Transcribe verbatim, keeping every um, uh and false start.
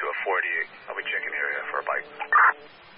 to a forty-eight. I'll be checking the area for a bike.